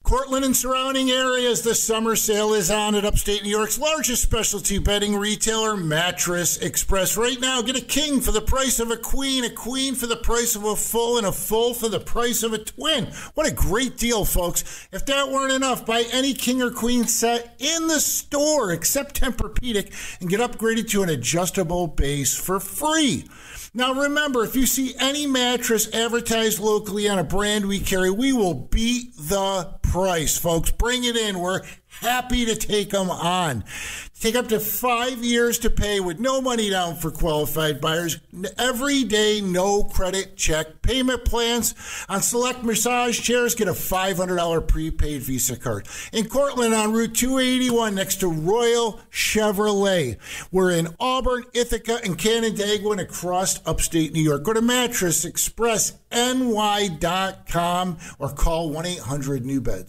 Cortland and surrounding areas, the summer sale is on at upstate New York's largest specialty bedding retailer, Mattress Express. Right now, get a king for the price of a queen for the price of a full, and a full for the price of a twin. What a great deal, folks. If that weren't enough, buy any king or queen set in the store except Tempur-Pedic and get upgraded to an adjustable base for free. Now remember, if you see any mattress advertised locally on a brand we carry, we will beat the price, folks. Bring it in. We're happy to take them on. Take up to 5 years to pay with no money down for qualified buyers. Every day, no credit check payment plans. On select massage chairs, get a $500 prepaid Visa card. In Cortland on Route 281 next to Royal Chevrolet. We're in Auburn, Ithaca, and Canandaigua and across upstate New York. Go to mattressexpressny.com or call 1-800-NEW-BEDS.